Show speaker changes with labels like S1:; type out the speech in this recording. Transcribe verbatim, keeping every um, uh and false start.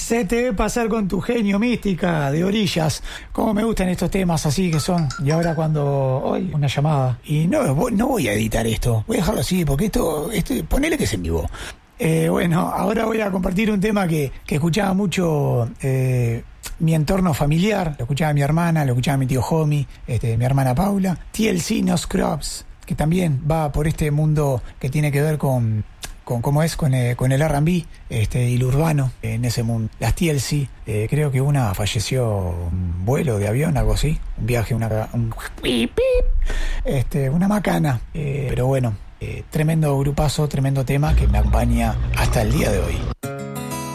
S1: Se te ve pasar con tu genio, Mística, de Orillas. Como me gustan estos temas así que son. Y ahora cuando... Hoy, una llamada. Y no, no voy a editar esto. Voy a dejarlo así, porque esto... esto ponele que es en vivo. Eh, bueno, ahora voy a compartir un tema que, que escuchaba mucho... Eh, mi entorno familiar. Lo escuchaba mi hermana, lo escuchaba mi tío Homie, este, mi hermana Paula. T L C No Scrubs, que también va por este mundo que tiene que ver con... con cómo es con, eh, con el R and B este, y lo urbano eh, en ese mundo. Las T L C, eh, creo que una falleció un vuelo de avión, algo así, un viaje, una un, este, una macana, eh, pero bueno, eh, tremendo grupazo, tremendo tema que me acompaña hasta el día de hoy.